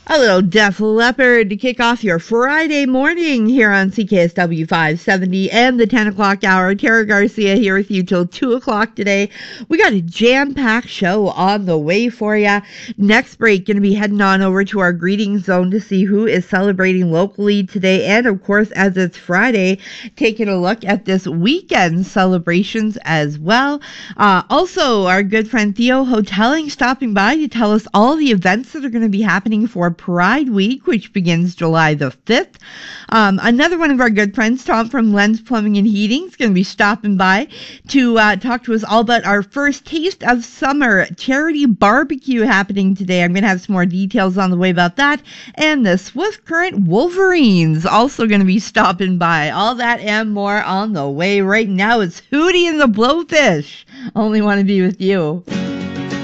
A little Def Leppard to kick off your Friday morning here on CKSW 570 and the 10 o'clock hour. Tara Garcia here with you till 2 o'clock today. We got a jam-packed show on the way for you. Next break, going to be heading on over to our greeting zone to see who is celebrating locally today. And, of course, as it's Friday, taking a look at this weekend celebrations as well. Also, our good friend Theo Hotelling stopping by to tell us all the events that are going to be happening for Pride Week, which begins July the 5th. Another one of our good friends, Tom from Lens Plumbing and Heating, is going to be stopping by to talk to us all about our first taste of summer charity barbecue happening today. I'm going to have some more details on the way about that. And the Swift Current Wolverines also going to be stopping by. All that and more on the way. Right now, it's Hootie and the Blowfish. Only want to be with you.